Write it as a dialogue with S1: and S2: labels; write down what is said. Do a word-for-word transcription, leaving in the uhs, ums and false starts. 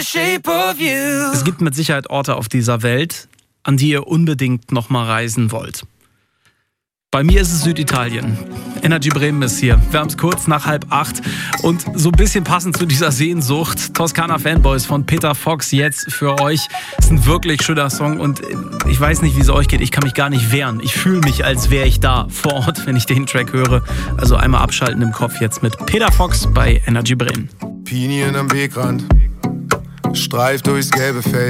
S1: Es gibt mit Sicherheit Orte auf dieser Welt, an die ihr unbedingt nochmal reisen wollt. Bei mir ist es Süditalien. Energy Bremen ist hier. Wir haben es kurz nach halb acht. Und so ein bisschen passend zu dieser Sehnsucht, Toskana Fanboys von Peter Fox jetzt für euch. Ist ein wirklich schöner Song und ich weiß nicht, wie es euch geht. Ich kann mich gar nicht wehren. Ich fühle mich, als wäre ich da vor Ort, wenn ich den Track höre. Also einmal abschalten im Kopf jetzt mit Peter Fox bei Energy Bremen.
S2: Pinien am Wegrand, streift durchs gelbe Feld.